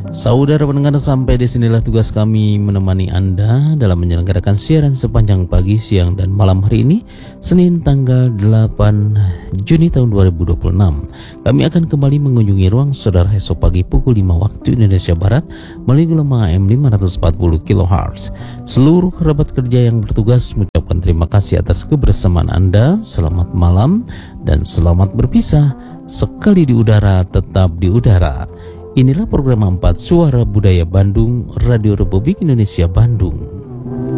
Saudara pendengar, sampai di sinilah tugas kami menemani Anda dalam menyelenggarakan siaran sepanjang pagi, siang, dan malam hari ini, Senin tanggal 8 Juni tahun 2026. Kami akan kembali mengunjungi ruang saudara esok pagi pukul 5 waktu Indonesia Barat melalui gelombang AM 540 kHz. Seluruh kerabat kerja yang bertugas mengucapkan terima kasih atas kebersamaan Anda. Selamat malam dan selamat berpisah. Sekali di udara, tetap di udara. Inilah program 4 Suara Budaya Bandung, Radio Republik Indonesia Bandung.